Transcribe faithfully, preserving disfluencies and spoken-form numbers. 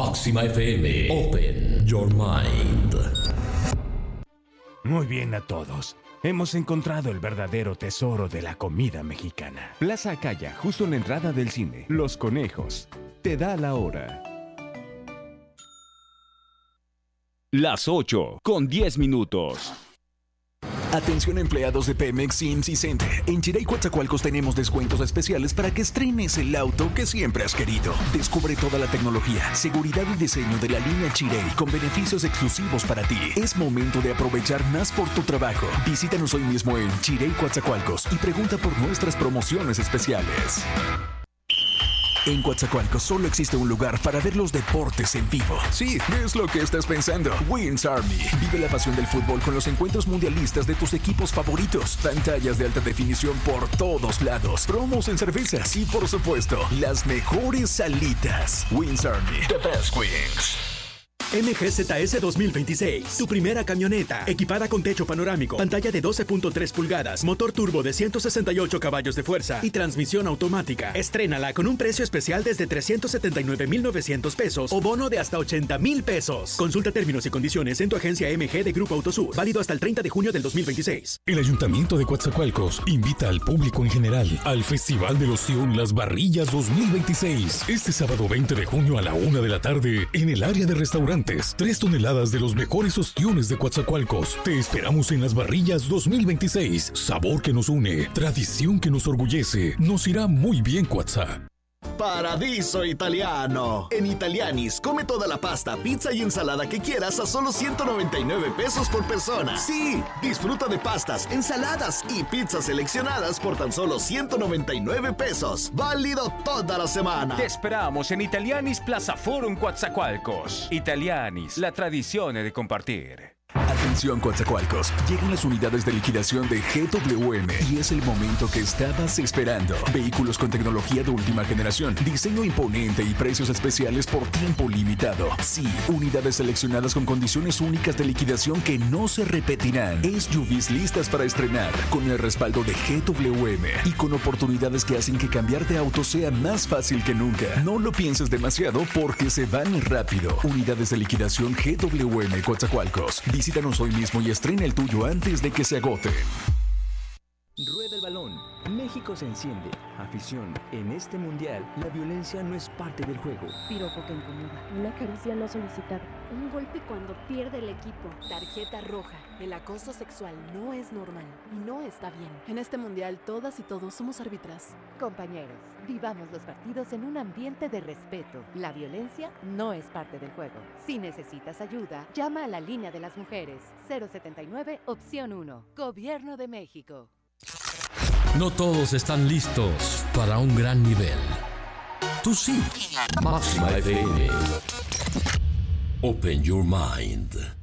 Máxima F M. Open Your Mind. Muy bien a todos. Hemos encontrado el verdadero tesoro de la comida mexicana. Plaza Acaya, justo en la entrada del cine. Los Conejos. Te da la hora. Las ocho, con diez minutos. Atención empleados de Pemex, Sims y Cente. En Chirey Coatzacoalcos tenemos descuentos especiales para que estrenes el auto que siempre has querido. Descubre toda la tecnología, seguridad y diseño de la línea Chirey con beneficios exclusivos para ti. Es momento de aprovechar más por tu trabajo. Visítanos hoy mismo en Chirey Coatzacoalcos y pregunta por nuestras promociones especiales. En Coatzacoalcos solo existe un lugar para ver los deportes en vivo. Sí, es lo que estás pensando. Wings Army. Vive la pasión del fútbol con los encuentros mundialistas de tus equipos favoritos. Pantallas de alta definición por todos lados. Promos en cervezas y, por supuesto, las mejores salitas. Wings Army. The best wings. M G Z S dos mil veintiséis, tu primera camioneta, equipada con techo panorámico, pantalla de doce punto tres pulgadas, motor turbo de ciento sesenta y ocho caballos de fuerza y transmisión automática. Estrénala con un precio especial desde trescientos setenta y nueve mil novecientos pesos o bono de hasta ochenta mil pesos. Consulta términos y condiciones en tu agencia M G de Grupo Autosur, válido hasta el treinta de junio del dos mil veintiséis. El Ayuntamiento de Coatzacoalcos invita al público en general al Festival de Loción Las Barrillas dos mil veintiséis, este sábado veinte de junio a la una de la tarde en el área de restaurantes. Tres toneladas de los mejores ostiones de Coatzacoalcos. Te esperamos en Las Barrillas dos mil veintiséis. Sabor que nos une, tradición que nos orgullece. Nos irá muy bien, Coatza. Paradiso Italiano. En Italianis, come toda la pasta, pizza y ensalada que quieras a solo ciento noventa y nueve pesos por persona. Sí, disfruta de pastas, ensaladas y pizzas seleccionadas por tan solo ciento noventa y nueve pesos. Válido toda la semana. Te esperamos en Italianis Plaza Forum Coatzacoalcos. Italianis, la tradición de compartir. Atención Coatzacoalcos, llegan las unidades de liquidación de G W M y es el momento que estabas esperando. Vehículos con tecnología de última generación, diseño imponente y precios especiales por tiempo limitado. Sí, unidades seleccionadas con condiciones únicas de liquidación que no se repetirán. S U Vs listas para estrenar, con el respaldo de G W M y con oportunidades que hacen que cambiar de auto sea más fácil que nunca. No lo pienses demasiado porque se van rápido. Unidades de liquidación G W M Coatzacoalcos. Visítanos hoy mismo y estrena el tuyo antes de que se agote. Rueda el balón. México se enciende. Afición. En este mundial, la violencia no es parte del juego. Piropo que incomoda. Una caricia no solicitada. Un golpe cuando pierde el equipo. Tarjeta roja. El acoso sexual no es normal y no está bien. En este mundial, todas y todos somos árbitras. Compañeros, vivamos los partidos en un ambiente de respeto. La violencia no es parte del juego. Si necesitas ayuda, llama a la línea de las mujeres. cero setenta y nueve, opción uno. Gobierno de México. No todos están listos para un gran nivel. Tú sí. Máxima F M. Open Your Mind.